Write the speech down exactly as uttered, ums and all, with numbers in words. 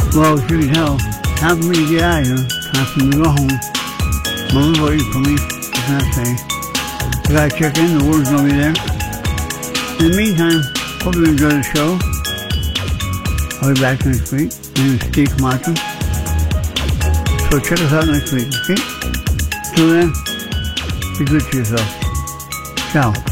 Well, as you can tell, time for me to get out of here. Time for me to go home. Mama's waiting for me. What can I say? I gotta check in. The water's gonna be there. In the meantime, hope you enjoy the show. I'll be back next week. My name is Steve Camacho. So check us out next week, okay? Till then, be good to yourself. Ciao.